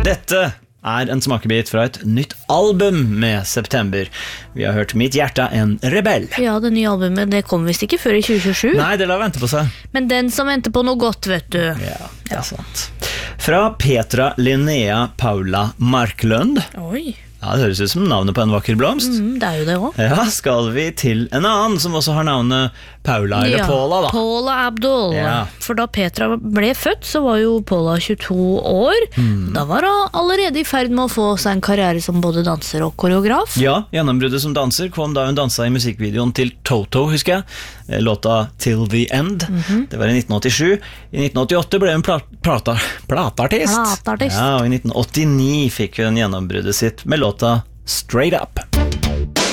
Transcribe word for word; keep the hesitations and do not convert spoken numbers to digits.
Dette er en smakebit fra et nytt album med September. Vi har hørt Mitt hjerte en rebell. Ja, det nye albumet, det kom visst ikke før i tjue tjuesju. Nei, det lar vente på seg. Men den som venter på noe godt, vet du. Ja, det er sant. Fra Petra Linnea Paula Marklund. Oi. Ja, det høres ut som navnet på en vakker blomst. Mm, det er jo det også. Ja, skal vi til en annen som også har navnet Paula eller ja, Paula da. Paula Abdul. Ja. For da Petra ble født, så var jo Paula tjueto år. Mm. Da var hun allerede i ferd med å få seg en karriere som både danser og koreograf. Ja, gjennombruddet som danser kom da hun dansa i musikkvideoen til Toto, husker jeg. Låta Till the End. Mm-hmm. Det var i nitten åttisju. I nitten åttiåtte ble hun pla- plata- platartist. Platartist. Ja, og i nitten åttini fikk hun gjennombruddet sitt med låta Straight Up.